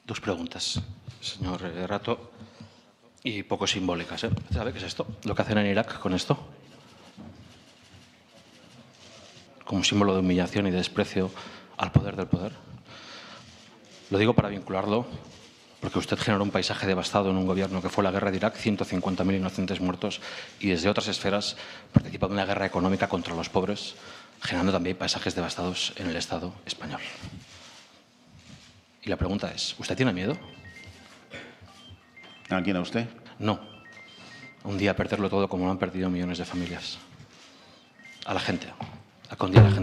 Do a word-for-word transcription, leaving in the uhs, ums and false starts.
Dos preguntas, señor Rato, y poco simbólicas. ¿eh? ¿Sabe qué es esto? Lo que hacen en Irak con esto. Como símbolo de humillación y de desprecio al poder del poder. Lo digo para vincularlo, porque usted generó un paisaje devastado en un gobierno que fue la guerra de Irak, ciento cincuenta mil inocentes muertos, y desde otras esferas participa de una guerra económica contra los pobres, generando también paisajes devastados en el Estado español. Y la pregunta es, ¿usted tiene miedo? ¿A quién, a usted? No. Un día perderlo todo como lo han perdido millones de familias. A la gente. A que un día la gente